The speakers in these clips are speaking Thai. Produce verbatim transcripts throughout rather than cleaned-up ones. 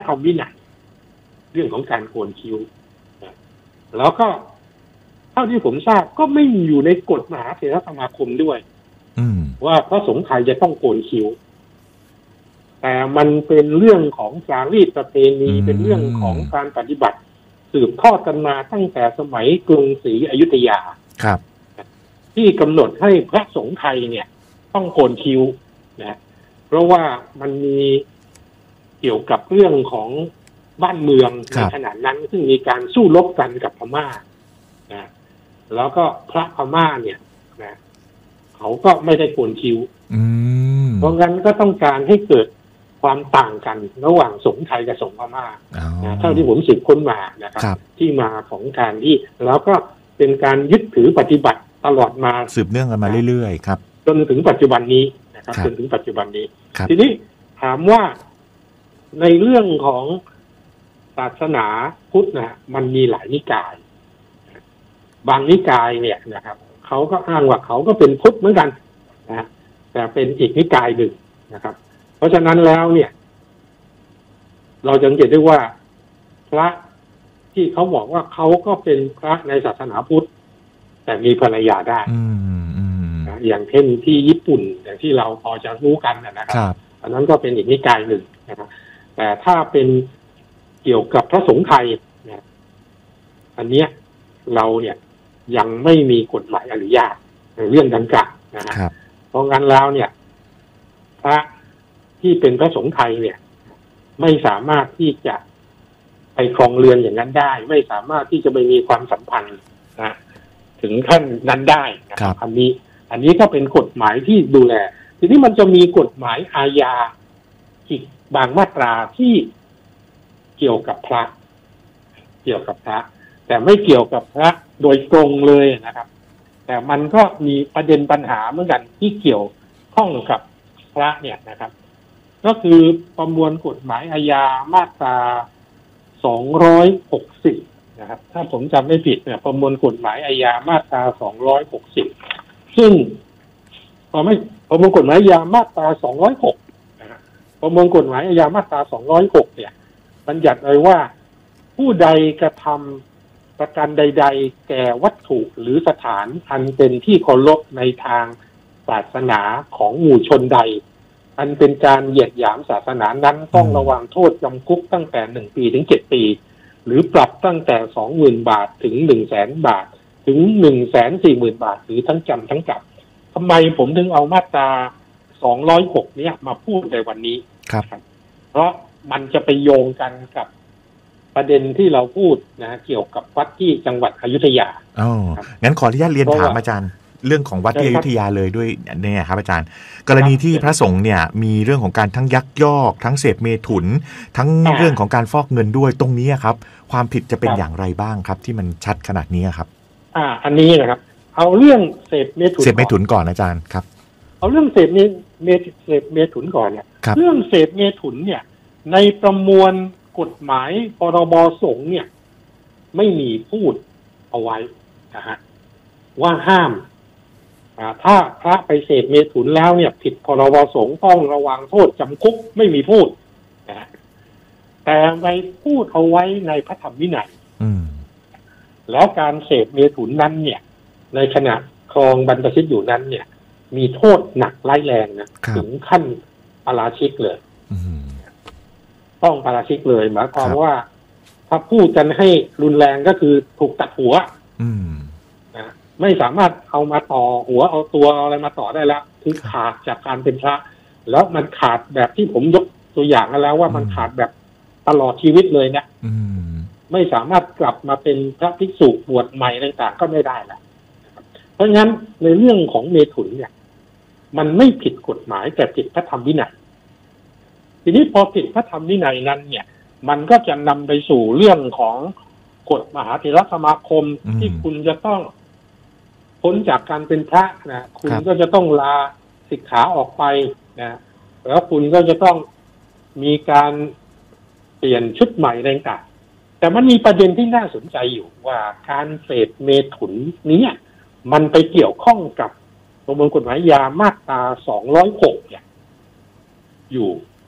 ธรรมวินัยเรื่องของการโกนคิ้วแล้วก็เท่าที่ผมทราบก็ไม่มีอยู่ในกฎมหาเถรสมาคมด้วยว่าพระสงฆ์ไทยจะต้องโกนคิ้วแต่มันเป็นเรื่องของจารีตประเพณีเป็นเรื่องของการปฏิบัติสืบทอดกันมาตั้งแต่สมัยกรุงศรีอยุธยาครับที่กำหนดให้พระสงฆ์ไทยเนี่ยต้องโกนคิ้วนะเพราะว่ามันมีเกี่ยวกับเรื่องของบ้านเมืองในขณะนั้นซึ่งมีการสู้รบกันกับพม่านะแล้วก็พระพม่าเนี่ยนะเขาก็ไม่ได้โกนคิ้วเพราะงั้นก็ต้องการให้เกิดความต่างกันระหว่างสงฆ์ไทยกับสงฆ์พม่านะเท่าที่ผมสืบค้นมานะครับที่มาของการที่แล้วก็เป็นการยึดถือปฏิบัติตลอดมาสืบเนื่องกันมาเรื่อยๆครับจนถึงปัจจุบันนี้นะครับจนถึงปัจจุบันนี้ทีนี้ถามว่าในเรื่องของศาสนาพุทธนะมันมีหลายนิกายบางนิกายเนี่ยนะครับเขาก็อ้างว่าเขาก็เป็นพุทธเหมือนกันนะแต่เป็นอีกนิกายหนึ่งนะครับเพราะฉะนั้นแล้วเนี่ยเราจะสังเกตได้ว่าพระที่เขาบอกว่าเขาก็เป็นพระในศาสนาพุทธแต่มีภรรยาได้นะอย่างเช่นที่ญี่ปุ่นอย่างที่เราพอจะรู้กันนะครับอันนั้นก็เป็นอีกนิกายหนึ่งนะครับแต่ถ้าเป็นเกี่ยวกับพระสงฆ์ไทยเนี่ยอันเนี้ยเราเนี่ยยังไม่มีกฎหมายอนุญาตในเรื่องดังกล่าวนะครับเพราะงั้นแล้วเนี่ยพระที่เป็นพระสงฆ์ไทยเนี่ยไม่สามารถที่จะไปครองเรือนอย่างนั้นได้ไม่สามารถที่จะไปมีความสัมพันธ์นะถึงขั้นนั้นได้นะครับอันนี้อันนี้ก็เป็นกฎหมายที่ดูแลทีนี้มันจะมีกฎหมายอาญาอีกบางมาตราที่เกี่ยวกับพระเกี่ยวกับพระแต่ไม่เกี่ยวกับพระโดยตรงเลยนะครับแต่มันก็มีประเด็นปัญหาเหมือนกันที่เกี่ยวข้องกับพระเนี่ยนะครับก็คือประมวลกฎหมายอาญามาตราสองร้อยหกสิบนะครับถ้าผมจำไม่ผิดเนี่ยประมวลกฎหมายอาญามาตราสองร้อยหกสิบซึ่งพอไม่ประมวลกฎหมายอาญามาตราสองร้อยหกนะครับประมวลกฎหมายอาญามาตราสองร้อยหกเนี่ยบัญญัติไว้ว่าผู้ใดกระทำประการใดๆแก่วัตถุหรือสถานอันเป็นที่เคารพในทางศาสนาของหมู่ชนใดอันเป็นการเหยียดหยามศาสนานั้นต้องระวังโทษจำคุกตั้งแต่หนึ่งปีถึงเจ็ดปีหรือปรับตั้งแต่สองหมื่นบาทถึงหนึ่งแสนบาทถึงหนึ่งแสนสี่หมื่นบาทหรือทั้งจำทั้งปรับทำไมผมถึงเอามาตราสองร้อยหกเนี้ยมาพูดในวันนี้ครับเพราะมันจะไปโยงกันกับประเด็นที่เราพูดนะเกี่ยวกับวัดที่จังหวัดอยุธยาอ๋องั้นขออนุญาตเรียนถามอาจารย์เรื่องของวัดที่อยุธยาเลยด้วยเนี่ยครับอาจารย์กรณีที่พระสงฆ์เนี่ยมีเรื่องของการทั้งยักยอกทั้งเสพเมถุนทั้งเรื่องของการฟอกเงินด้วยตรงนี้ครับความผิดจะเป็นอย่างไรบ้างครับที่มันชัดขนาดนี้ครับอ่าอันนี้นะครับเอาเรื่องเสพเมถุนเสพเมถุนก่อนอาจารย์ครับเอาเรื่องเสพเมเมเสพเมถุนก่อนเนี่ยเรื่องเสพเมถุนเนี่ยในประมวลกฎหมายพรบสงฆ์เนี่ยไม่มีพูดเอาไว้นะฮะว่าห้ามถ้าพระไปเสพเมถุนแล้วเนี่ยผิดพรบสงฆ์ต้องระวังโทษจำคุกไม่มีพูดนะแต่ไปพูดเอาไว้ในพระธรรมวินัยแล้วการเสพเมถุนนั้นเนี่ยในขณะครองบรรพชิตอยู่นั้นเนี่ยมีโทษหนักร้ายแรงนะถึงขั้นปาราชิกเลยต้องปาราชิกเลยหมายความว่าถ้าพูดกันให้รุนแรงก็คือถูกตัดหัวนะไม่สามารถเอามาต่อหัวเอาตัวเอาอะไรมาต่อได้แล้วคือขาดจากการเป็นพระแล้วมันขาดแบบที่ผมยกตัวอย่างแล้วว่ามันขาดแบบตลอดชีวิตเลยเนี่ยไม่สามารถกลับมาเป็นพระภิกษุบวชใหม่ต่างๆก็ไม่ได้ละเพราะงั้นในเรื่องของเมถุนเนี่ยมันไม่ผิดกฎหมายแต่ผิดพระธรรมวินัยทีนี้พอผิดพระธรรมวินัยนั้นเนี่ยมันก็จะนำไปสู่เรื่องของกฎมหาเถรสมาคมที่คุณจะต้องพ้นจากการเป็นพระนะคุณก็จะต้องลาสิกขาออกไปนะแล้วคุณก็จะต้องมีการเปลี่ยนชุดใหม่ต่างๆแต่มันมีประเด็นที่น่าสนใจอยู่ว่าการเสพเมถุนนี้มันไปเกี่ยวข้องกับประมวลกฎหมายยามาตราสองร้อยหกเนี่ยอยู่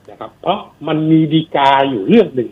นะครับเพราะมันมีฎีกาอยู่เรื่องหนึ่ง